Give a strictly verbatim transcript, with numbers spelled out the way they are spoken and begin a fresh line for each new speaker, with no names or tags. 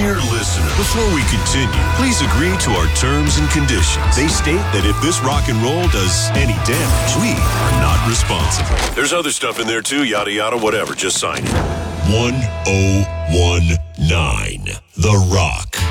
Dear listener, before we continue, please agree to our terms and conditions. They state that if this rock and roll does any damage, we are not responsible. There's other stuff in there too, yada yada, whatever. Just sign it. one oh one nine The Rock.